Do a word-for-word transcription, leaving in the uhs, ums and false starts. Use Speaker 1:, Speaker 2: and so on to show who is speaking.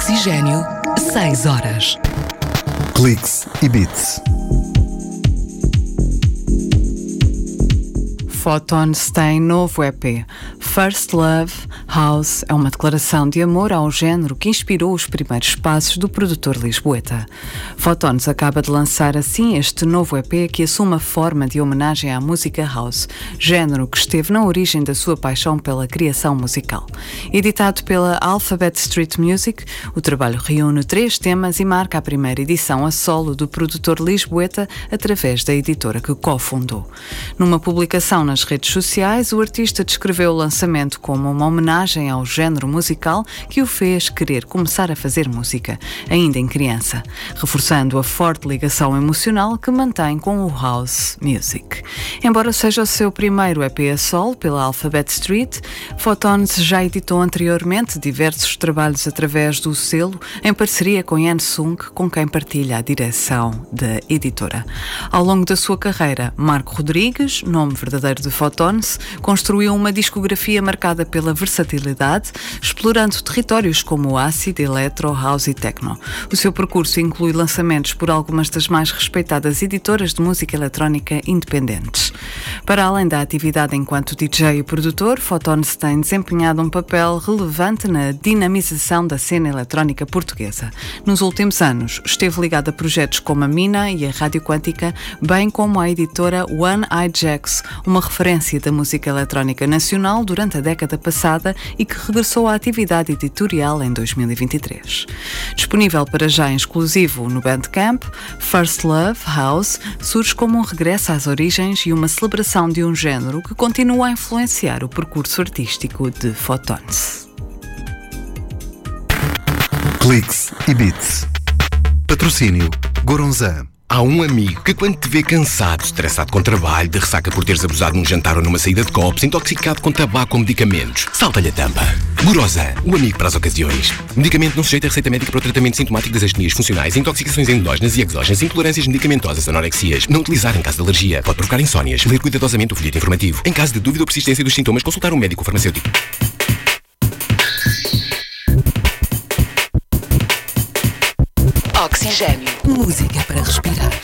Speaker 1: Oxigênio, seis horas.
Speaker 2: Cliques e Beats.
Speaker 3: Photons tem novo E P. First Love House é uma declaração de amor ao género que inspirou os primeiros passos do produtor lisboeta. Photons acaba de lançar assim este novo E P que assume a forma de homenagem à música house, género que esteve na origem da sua paixão pela criação musical. Editado pela Alphabet Street Music, o trabalho reúne três temas e marca a primeira edição a solo do produtor lisboeta através da editora que cofundou. Numa publicação nas redes sociais, o artista descreveu o lançamento como uma homenagem ao género musical que o fez querer começar a fazer música, ainda em criança, reforçando a forte ligação emocional que mantém com o house music. Embora seja o seu primeiro E P a solo pela Alphabet Street, Photons já editou anteriormente diversos trabalhos através do selo, em parceria com Yan Sung, com quem partilha a direção da editora. Ao longo da sua carreira, Marco Rodrigues, nome verdadeiro de Photons, construiu uma discografia marcada pela versatilidade, explorando territórios como o acid, electro, house e techno. O seu percurso inclui lançamentos por algumas das mais respeitadas editoras de música eletrónica independentes. Para além da atividade enquanto D J e produtor, Photons tem desempenhado um papel relevante na dinamização da cena eletrónica portuguesa. Nos últimos anos, esteve ligado a projetos como a Mina e a Rádio Quântica, bem como a editora One Eye Jacks, uma referência da música eletrónica nacional durante a década passada e que regressou à atividade editorial em dois mil e vinte e três. Disponível para já em exclusivo no Bandcamp, First Love House surge como um regresso às origens e uma celebração de um género que continua a influenciar o percurso artístico de Photons.
Speaker 2: Cliques e Beats. Patrocínio Goronzan.
Speaker 4: Há um amigo que quando te vê cansado, estressado com trabalho, de ressaca por teres abusado num jantar ou numa saída de copos, intoxicado com tabaco ou medicamentos, salta-lhe a tampa. Gorosan, o amigo para as ocasiões. Medicamento não sujeito a receita médica para o tratamento sintomático das astenias funcionais, intoxicações endógenas e exógenas, intolerâncias medicamentosas, anorexias. Não utilizar em caso de alergia. Pode provocar insónias. Ler cuidadosamente o folheto informativo. Em caso de dúvida ou persistência dos sintomas, consultar um médico ou farmacêutico.
Speaker 1: Oxigênio, música para respirar.